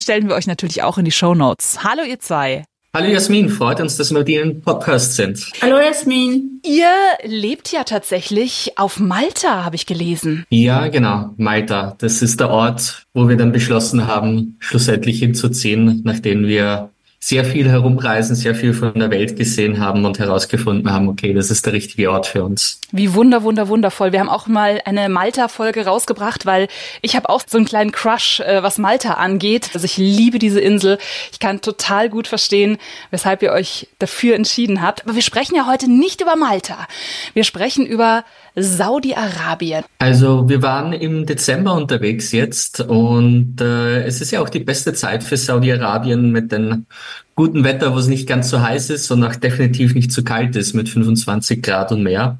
stellen wir euch natürlich auch in die Shownotes. Hallo ihr zwei. Hallo Jasmin, freut uns, dass wir mit dir im Podcast sind. Hallo Jasmin. Ihr lebt ja tatsächlich auf Malta, habe ich gelesen. Ja, genau, Malta. Das ist der Ort, wo wir dann beschlossen haben, schlussendlich hinzuziehen, nachdem wir sehr viel herumreisen, sehr viel von der Welt gesehen haben und herausgefunden haben, okay, das ist der richtige Ort für uns. Wie wundervoll. Wir haben auch mal eine Malta-Folge rausgebracht, weil ich habe auch so einen kleinen Crush, was Malta angeht. Also ich liebe diese Insel. Ich kann total gut verstehen, weshalb ihr euch dafür entschieden habt. Aber wir sprechen ja heute nicht über Malta. Wir sprechen über Saudi-Arabien. Also wir waren im Dezember unterwegs jetzt und es ist ja auch die beste Zeit für Saudi-Arabien mit dem guten Wetter, wo es nicht ganz so heiß ist und auch definitiv nicht zu kalt ist mit 25 Grad und mehr.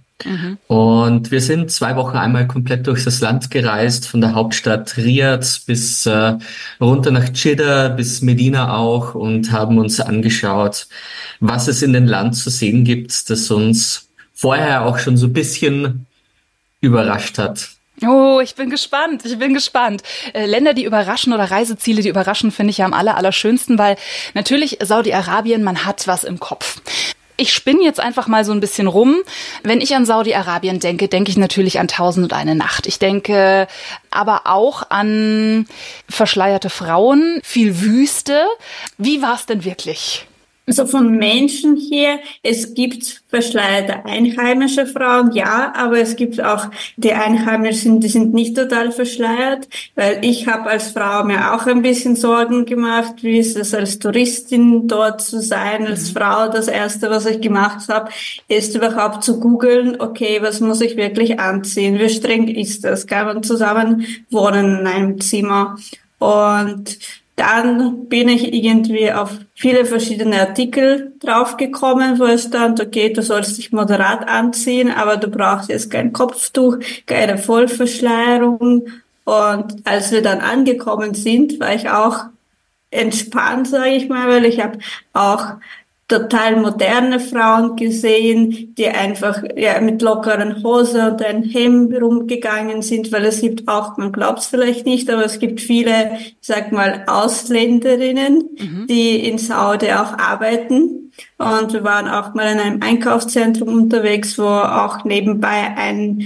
Und wir sind 2 Wochen einmal komplett durch das Land gereist, von der Hauptstadt Riyadh bis runter nach Jeddah, bis Medina auch, und haben uns angeschaut, was es in dem Land zu sehen gibt, das uns vorher auch schon so ein bisschen überrascht hat. Oh, ich bin gespannt. Länder, die überraschen oder Reiseziele, die überraschen, finde ich ja am allerschönsten, weil natürlich Saudi-Arabien, man hat was im Kopf. Ich spinne jetzt einfach mal so ein bisschen rum. Wenn ich an Saudi-Arabien denke, denke ich natürlich an 1001 Nacht. Ich denke aber auch an verschleierte Frauen, viel Wüste. Wie war es denn wirklich? Also von Menschen hier, es gibt verschleierte einheimische Frauen, ja, aber es gibt auch die Einheimischen, die sind nicht total verschleiert, weil ich habe als Frau mir auch ein bisschen Sorgen gemacht, wie ist es als Touristin dort zu sein, als Frau. Das Erste, was ich gemacht habe, ist überhaupt zu googeln, okay, was muss ich wirklich anziehen, wie streng ist das, kann man zusammen wohnen in einem Zimmer? Und dann bin ich irgendwie auf viele verschiedene Artikel draufgekommen, wo es stand, okay, du sollst dich moderat anziehen, aber du brauchst jetzt kein Kopftuch, keine Vollverschleierung. Und als wir dann angekommen sind, war ich auch entspannt, sage ich mal, weil ich habe auch total moderne Frauen gesehen, die einfach mit lockeren Hosen und einem Hemd rumgegangen sind, weil es gibt auch, man glaubt es vielleicht nicht, aber es gibt viele, ich sag mal, Ausländerinnen, die in Saudi auch arbeiten. Und wir waren auch mal in einem Einkaufszentrum unterwegs, wo auch nebenbei ein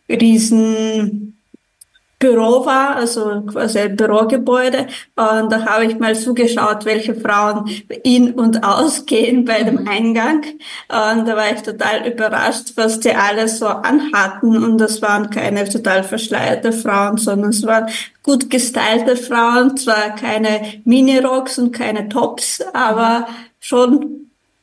riesen Büro war, also quasi ein Bürogebäude, und da habe ich mal zugeschaut, welche Frauen in- und ausgehen bei dem Eingang, und da war ich total überrascht, was die alle so anhatten, und das waren keine total verschleierte Frauen, sondern es waren gut gestylte Frauen, zwar keine Minirocks und keine Tops, aber schon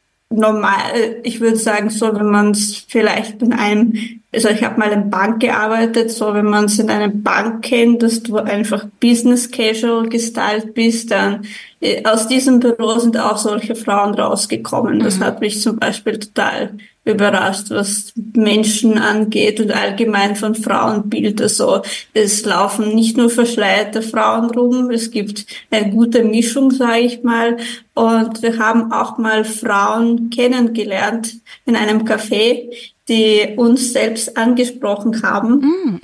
normal, ich würde sagen, so wenn man es vielleicht in einem, also ich habe mal in Bank gearbeitet, so wenn man es in einer Bank kennt, dass du einfach Business Casual gestylt bist, dann aus diesem Büro sind auch solche Frauen rausgekommen. Das hat mich zum Beispiel total überrascht, was Menschen angeht und allgemein von Frauenbild. Also es laufen nicht nur verschleierte Frauen rum, es gibt eine gute Mischung, sage ich mal. Und wir haben auch mal Frauen kennengelernt in einem Café, die uns selbst angesprochen haben.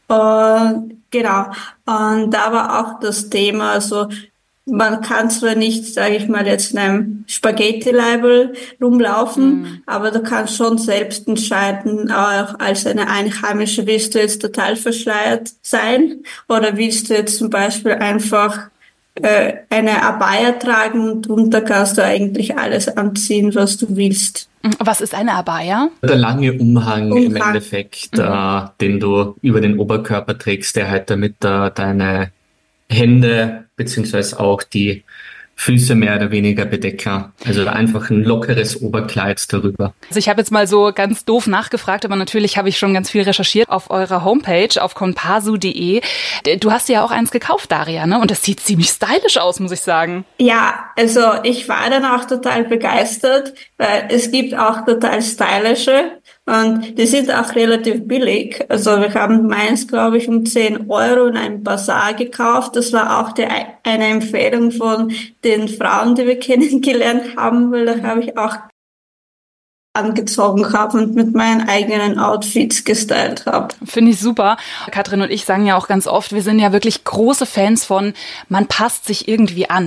Genau. Und da war auch das Thema, also man kann zwar nicht, sage ich mal, jetzt in einem Spaghetti-Label rumlaufen, aber du kannst schon selbst entscheiden, auch als eine Einheimische, willst du jetzt total verschleiert sein oder willst du jetzt zum Beispiel einfach eine Abaya tragen und drunter kannst du eigentlich alles anziehen, was du willst. Was ist eine Abaya? Der lange Umhang im Endeffekt, den du über den Oberkörper trägst, der halt damit deine Hände beziehungsweise auch die Füße mehr oder weniger bedecken. Also einfach ein lockeres Oberkleid darüber. Also ich habe jetzt mal so ganz doof nachgefragt, aber natürlich habe ich schon ganz viel recherchiert auf eurer Homepage, auf konpasu.de. Du hast dir ja auch eins gekauft, Daria, ne? Und das sieht ziemlich stylisch aus, muss ich sagen. Ja, also ich war dann auch total begeistert, weil es gibt auch total stylische und die sind auch relativ billig. Also wir haben meins, glaube ich, um 10 Euro in einem Bazar gekauft. Das war auch eine Empfehlung von den Frauen, die wir kennengelernt haben, weil da habe ich auch angezogen habe und mit meinen eigenen Outfits gestylt habe. Finde ich super. Katrin und ich sagen ja auch ganz oft, wir sind ja wirklich große Fans von, man passt sich irgendwie an.